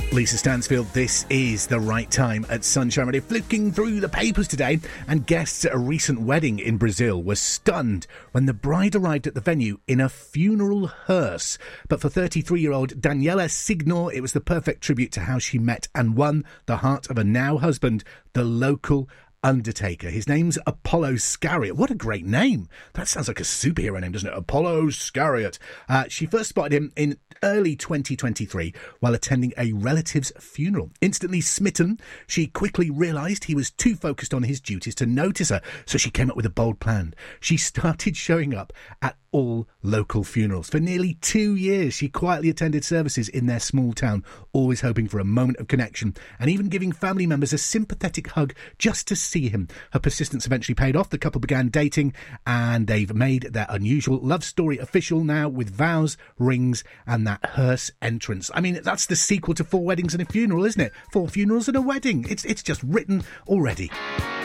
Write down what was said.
Lisa Stansfield, this is The Right Time at Sunshine Radio. Flicking through the papers today, and guests at a recent wedding in Brazil were stunned when the bride arrived at the venue in a funeral hearse. But for 33-year-old Daniela Signor, it was the perfect tribute to how she met and won the heart of a now husband, the local undertaker. His name's Apollo Scariot. What a great name. That sounds like a superhero name, doesn't it? Apollo Scariot. She first spotted him in early 2023 while attending a relative's funeral. Instantly smitten, she quickly realised he was too focused on his duties to notice her, so she came up with a bold plan. She started showing up at all local funerals. For nearly 2 years, she quietly attended services in their small town, always hoping for a moment of connection and even giving family members a sympathetic hug just to see him. Her persistence eventually paid off. The couple began dating and they've made their unusual love story official now with vows, rings and that hearse entrance. I mean, that's the sequel to 4 Weddings and a Funeral, isn't it? 4 Funerals and a Wedding. It's just written already.